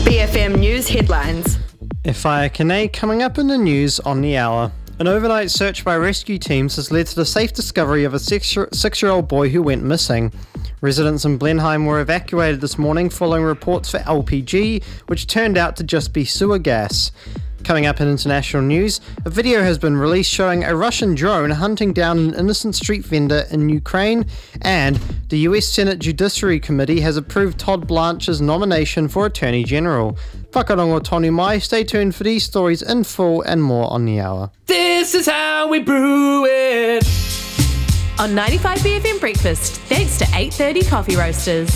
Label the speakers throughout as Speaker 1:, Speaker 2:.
Speaker 1: BFM News headlines.
Speaker 2: Whakane coming up in the news on the hour. An overnight search by rescue teams has led to the safe discovery of a six-year-old boy who went missing. Residents in Blenheim were evacuated this morning following reports for LPG, which turned out to just be sewer gas. Coming up in international news, a video has been released showing a Russian drone hunting down an innocent street vendor in Ukraine, and the US Senate Judiciary Committee has approved Todd Blanche's nomination for Attorney General. Whakarongo tonu mai, stay tuned for these stories in full and more on the hour.
Speaker 3: This is how we brew it.
Speaker 1: On 95 BFM Breakfast, thanks to 8:30 Coffee Roasters.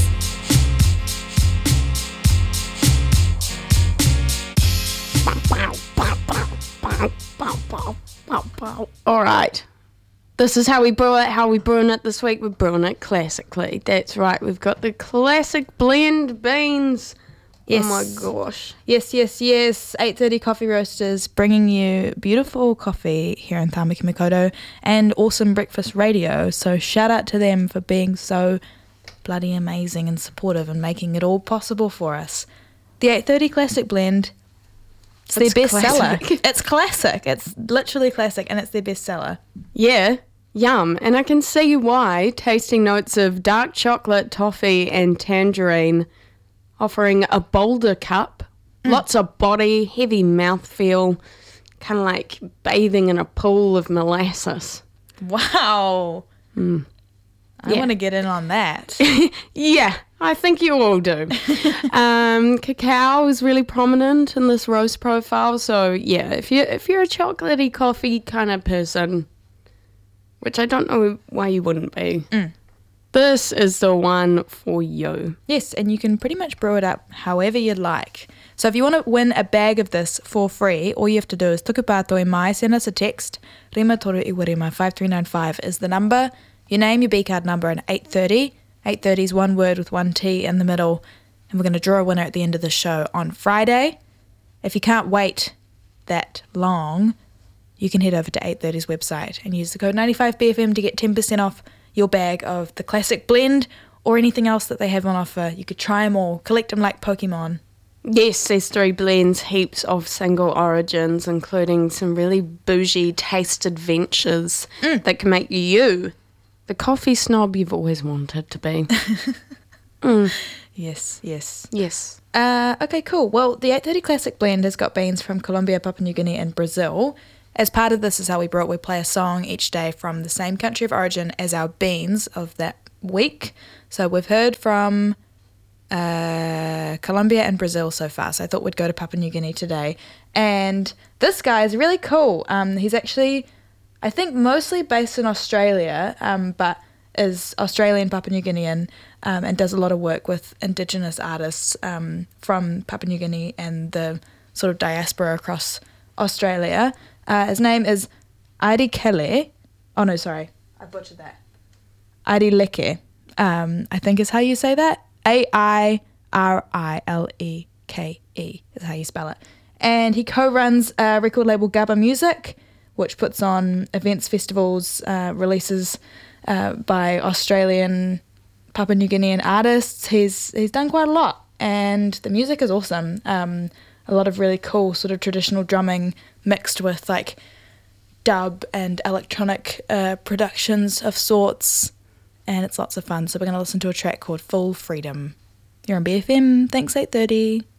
Speaker 1: All right. This is how we brew it. How we brewing it this week? We're brewing it classically. That's right. We've got the classic blend beans.
Speaker 4: Yes.
Speaker 1: Oh my gosh.
Speaker 4: Yes. 8:30 Coffee Roasters, bringing you beautiful coffee here in Tamaki Makaurau and awesome breakfast radio. So shout out to them for being so bloody amazing and supportive and making it all possible for us. The 8:30 Classic Blend, it's their best seller. It's classic. It's literally classic, and it's their best seller.
Speaker 1: Yeah. Yum. And I can see why. Tasting notes of dark chocolate, toffee and tangerine, offering a bolder cup, lots of body, heavy mouthfeel, kind of like bathing in a pool of molasses.
Speaker 4: Wow. I want to get in on that.
Speaker 1: Yeah, I think you all do. Cacao is really prominent in this roast profile, so yeah, if you're a chocolatey coffee kind of person, which I don't know why you wouldn't be, this is the one for you.
Speaker 4: Yes, and you can pretty much brew it up however you'd like. So if you want to win a bag of this for free, all you have to do is tukupato mai, send us a text. Rima toru iwarima 5395 is the number. Your name, your B-card number, and 8:30. 8:30 is one word with one T in the middle. And we're going to draw a winner at the end of the show on Friday. If you can't wait that long, you can head over to 8:30's website and use the code 95BFM to get 10% off your bag of the classic blend or anything else that they have on offer. You could try them all, collect them like Pokemon.
Speaker 1: Yes, there's 3 blends, heaps of single origins, including some really bougie taste adventures that can make you the coffee snob you've always wanted to be.
Speaker 4: Yes.
Speaker 1: Yes.
Speaker 4: Okay, cool. Well, the 8:30 Classic Blend has got beans from Colombia, Papua New Guinea and Brazil. As part of This Is How We Brew It, we play a song each day from the same country of origin as our beans of that week. So we've heard from Colombia and Brazil so far, so I thought we'd go to Papua New Guinea today. And this guy is really cool. He's actually, I think, mostly based in Australia, but is Australian Papua New Guinean, and does a lot of work with Indigenous artists from Papua New Guinea and the sort of diaspora across Australia. His name is Airi Kele. Oh no, sorry, I butchered that. Airi Leke, I think is how you say that. Airileke is how you spell it. And he co-runs a record label Gabba Music, which puts on events, festivals, releases by Australian, Papua New Guinean artists. He's done quite a lot, and the music is awesome. A lot of really cool sort of traditional drumming mixed with like dub and electronic productions of sorts, and it's lots of fun. So we're going to listen to a track called Full Freedom. You're on BFM. Thanks, 8:30.